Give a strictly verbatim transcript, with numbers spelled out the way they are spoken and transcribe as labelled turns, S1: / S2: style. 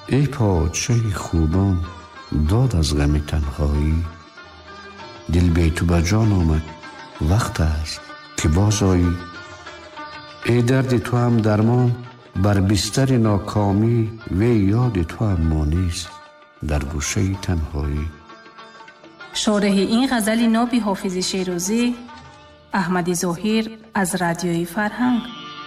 S1: ای پادشاه خوبان داد از غم تنهایی، دل بی تو به جان آمد وقت است که باز آیی. ای درد تو هم درمان بر بستر ناکامی، وی یاد تو هم مانیست در گوشه تنهایی.
S2: شارح این غزل ناب حافظ شیرازی احمد ظاهر از رادیوی فرهنگ.